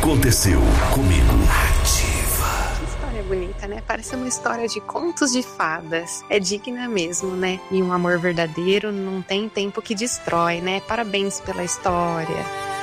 Aconteceu comigo. Que história bonita, né? Parece uma história de contos de fadas. É digna mesmo, né? E um amor verdadeiro não tem tempo que destrói, né? Parabéns pela história.